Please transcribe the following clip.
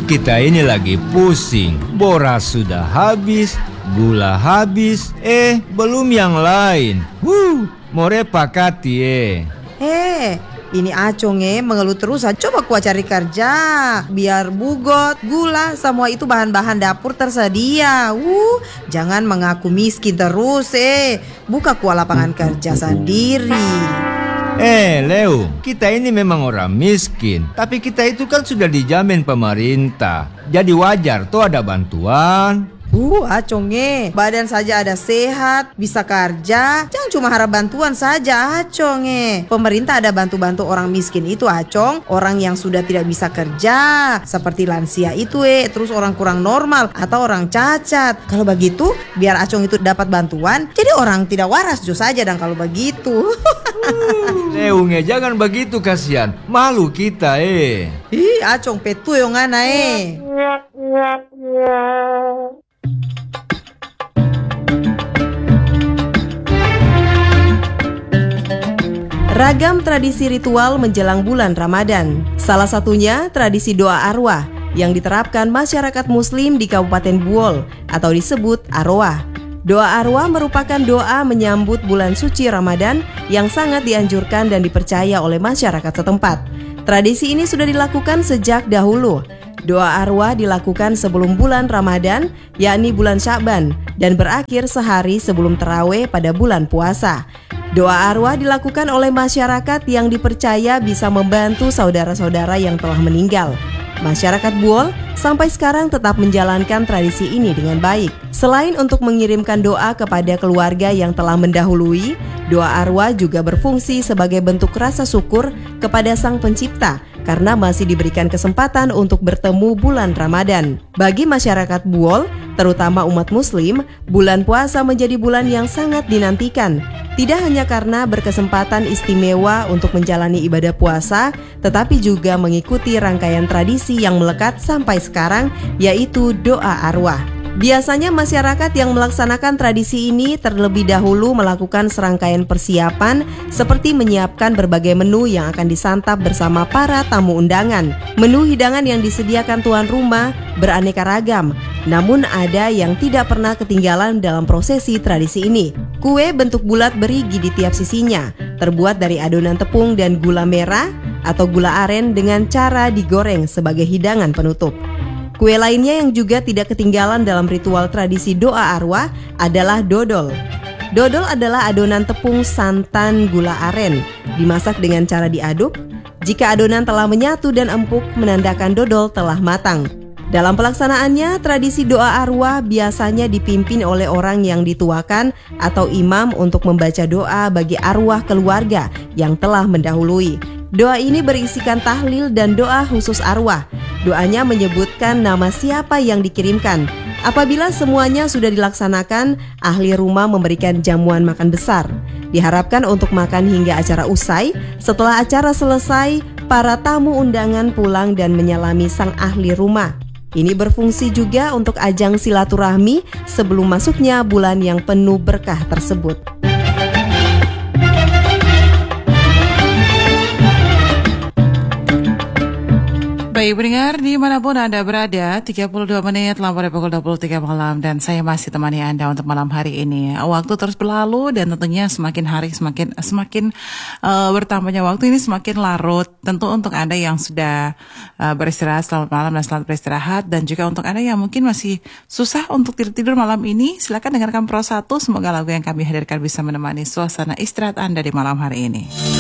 kita ini lagi pusing. Boras sudah habis, gula habis, belum yang lain. More pakati Ini Acong mengeluh terus. Coba kuah cari kerja, biar bugot, gula, semua itu bahan-bahan dapur tersedia. Jangan mengaku miskin terus buka kuah lapangan kerja sendiri. Leo, kita ini memang orang miskin, tapi kita itu kan sudah dijamin pemerintah. Jadi wajar tuh ada bantuan. Acong badan saja ada sehat, bisa kerja. Jangan cuma harap bantuan saja, Acong Pemerintah ada bantu-bantu orang miskin itu, Acong. Orang yang sudah tidak bisa kerja, seperti lansia itu terus orang kurang normal atau orang cacat. Kalau begitu, biar Acong itu dapat bantuan, jadi orang tidak waras jo saja dan kalau begitu. Leo, jangan begitu, kasihan. Malu kita Acong petu yang ngana Ragam tradisi ritual menjelang bulan Ramadan. Salah satunya tradisi doa arwah yang diterapkan masyarakat muslim di Kabupaten Buol atau disebut arwah. Doa arwah merupakan doa menyambut bulan suci Ramadan yang sangat dianjurkan dan dipercaya oleh masyarakat setempat. Tradisi ini sudah dilakukan sejak dahulu. Doa arwah dilakukan sebelum bulan Ramadan, yakni bulan Sya'ban, dan berakhir sehari sebelum tarawih pada bulan puasa. Doa arwah dilakukan oleh masyarakat yang dipercaya bisa membantu saudara-saudara yang telah meninggal. Masyarakat Buol sampai sekarang tetap menjalankan tradisi ini dengan baik. Selain untuk mengirimkan doa kepada keluarga yang telah mendahului, doa arwah juga berfungsi sebagai bentuk rasa syukur kepada Sang Pencipta karena masih diberikan kesempatan untuk bertemu bulan Ramadan. Bagi masyarakat Buol, terutama umat muslim, bulan puasa menjadi bulan yang sangat dinantikan. Tidak hanya karena berkesempatan istimewa untuk menjalani ibadah puasa, tetapi juga mengikuti rangkaian tradisi yang melekat sampai sekarang, yaitu doa arwah. Biasanya masyarakat yang melaksanakan tradisi ini terlebih dahulu melakukan serangkaian persiapan seperti menyiapkan berbagai menu yang akan disantap bersama para tamu undangan. Menu hidangan yang disediakan tuan rumah beraneka ragam, namun ada yang tidak pernah ketinggalan dalam prosesi tradisi ini. Kue bentuk bulat berigi di tiap sisinya, terbuat dari adonan tepung dan gula merah atau gula aren dengan cara digoreng sebagai hidangan penutup. Kue lainnya yang juga tidak ketinggalan dalam ritual tradisi doa arwah adalah dodol. Dodol adalah adonan tepung santan gula aren, dimasak dengan cara diaduk. Jika adonan telah menyatu dan empuk, menandakan dodol telah matang. Dalam pelaksanaannya, tradisi doa arwah biasanya dipimpin oleh orang yang dituakan atau imam untuk membaca doa bagi arwah keluarga yang telah mendahului. Doa ini berisikan tahlil dan doa khusus arwah. Doanya menyebutkan nama siapa yang dikirimkan. Apabila semuanya sudah dilaksanakan, ahli rumah memberikan jamuan makan besar. Diharapkan untuk makan hingga acara usai. Setelah acara selesai, para tamu undangan pulang dan menyalami sang ahli rumah. Ini berfungsi juga untuk ajang silaturahmi sebelum masuknya bulan yang penuh berkah tersebut. Baik pendengar, dimanapun Anda berada, 32 menit dari pukul 23 malam dan saya masih temani Anda untuk malam hari ini. Waktu terus berlalu dan tentunya semakin hari semakin bertambahnya waktu ini semakin larut. Tentu untuk Anda yang sudah beristirahat, selamat malam dan selamat beristirahat. Dan juga untuk Anda yang mungkin masih susah untuk tidur malam ini, silakan dengarkan Pro 1. Semoga lagu yang kami hadirkan bisa menemani suasana istirahat Anda di malam hari ini.